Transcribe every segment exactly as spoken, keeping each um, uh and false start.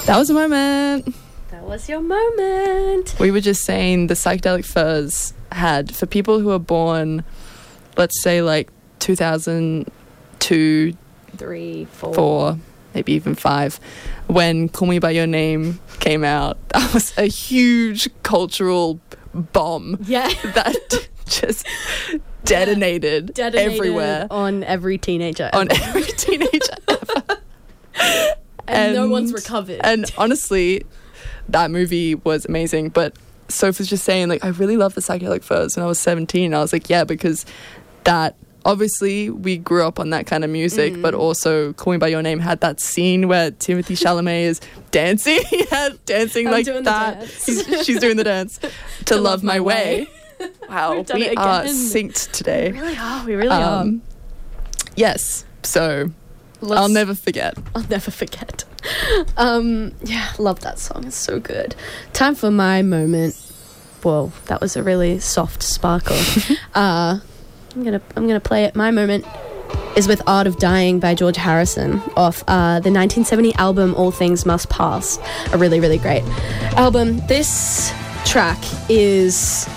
That was a moment. That was your moment. We were just saying the Psychedelic Furs had, for people who are born, let's say like two thousand two, Three, four. four, maybe even five, when Call Me By Your Name came out, that was a huge cultural bomb. Yeah. That just detonated, Detonated everywhere. on every teenager ever. On every teenager ever. and, and no one's recovered. And honestly, that movie was amazing. But Soph was just saying, like, I really loved the Psychedelic Furs when I was seventeen. And I was like, yeah, because that, obviously, we grew up on that kind of music, mm. but also Call Me By Your Name had that scene where Timothy Chalamet is dancing. He had dancing I'm like doing that. The dance. He's, she's doing the dance. to, to Love, love My Way. way. Wow, we are synced today. We really are. We really um, are. Yes. So Let's, I'll never forget. I'll never forget. Um, yeah, love that song. It's so good. Time for my moment. Whoa, that was a really soft sparkle. uh, I'm gonna I'm gonna play it. My moment is with Art of Dying by George Harrison off uh, the nineteen seventy album All Things Must Pass. A really, really great album. This track is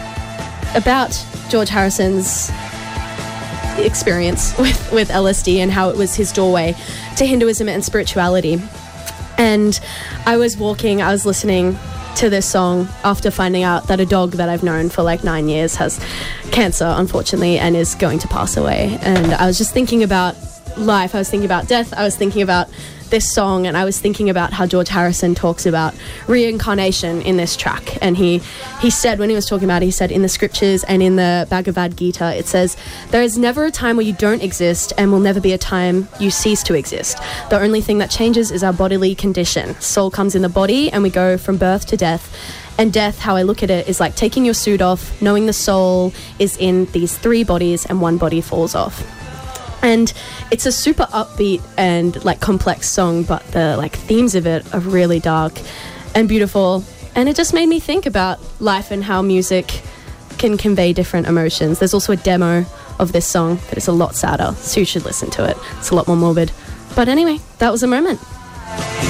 about George Harrison's experience with, with L S D and how it was his doorway to Hinduism and spirituality. And I was walking, I was listening to this song after finding out that a dog that I've known for like nine years has cancer, unfortunately, and is going to pass away. And I was just thinking about life. I was thinking about death. I was thinking about this song, and I was thinking about how George Harrison talks about reincarnation in this track. And he he said, when he was talking about it, he said in the scriptures and in the Bhagavad Gita, it says, there is never a time where you don't exist and will never be a time you cease to exist. The only thing that changes is our bodily condition. Soul comes in the body and we go from birth to death. And death, how I look at it, is like taking your suit off, knowing the soul is in these three bodies and one body falls off. And it's a super upbeat and like complex song, but the like themes of it are really dark and beautiful. And it just made me think about life and how music can convey different emotions. There's also a demo of this song that is a lot sadder, so you should listen to it. It's a lot more morbid. But anyway, that was a moment.